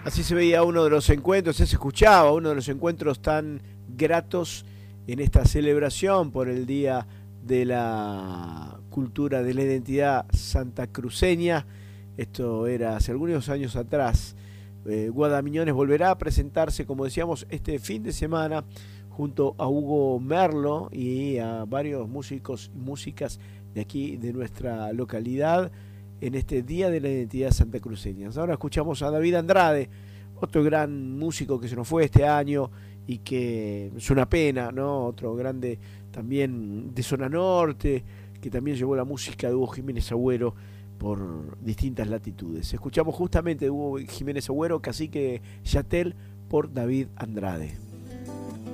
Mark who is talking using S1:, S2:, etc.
S1: Así se veía uno de los encuentros, se escuchaba uno de los encuentros tan gratos en esta celebración por el Día de la Cultura de la Identidad santacruceña. Esto era hace algunos años atrás. Guadamiñones volverá a presentarse, como decíamos, este fin de semana junto a Hugo Merlo y a varios músicos y músicas de aquí, de nuestra localidad, en este Día de la Identidad santacruceña. Ahora escuchamos a David Andrade, otro gran músico que se nos fue este año y que es una pena, ¿no? Otro grande también de zona norte, que también llevó la música de Hugo Jiménez Agüero por distintas latitudes. Escuchamos justamente de Hugo Jiménez Agüero, Cacique Yatel, por David Andrade.